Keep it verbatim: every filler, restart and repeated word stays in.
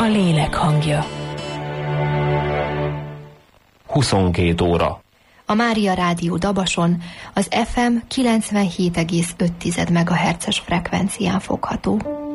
lélek hangja. huszonkét óra. A Mária Rádió Dabason az ef em kilencvenhét egész öt megahertzes frekvencián fogható.